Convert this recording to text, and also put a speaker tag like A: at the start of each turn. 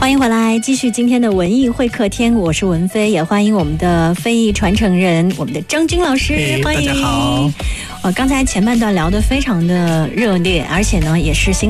A: 欢迎回来，继续今天的文艺会客厅，我是文飞，也欢迎我们的非遗传承人，我们的张军老师，欢迎。
B: 大家好。
A: 刚才前半段聊得非常的热烈，而且呢，也是